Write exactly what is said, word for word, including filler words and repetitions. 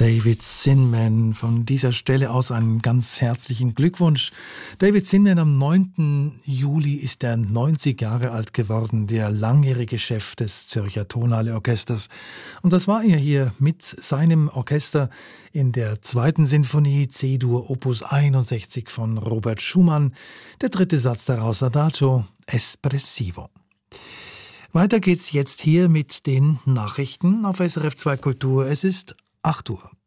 David Zinman. Von dieser Stelle aus einen ganz herzlichen Glückwunsch. David Zinman, am neunten Juli ist er neunzig Jahre alt geworden, der langjährige Chef des Zürcher Tonhalle Orchesters. Und das war er hier mit seinem Orchester in der zweiten Sinfonie C-Dur Opus einundsechzig von Robert Schumann. Der dritte Satz daraus, Adagio espressivo. Weiter geht's jetzt hier mit den Nachrichten auf S R F zwei Kultur. Es ist acht Uhr.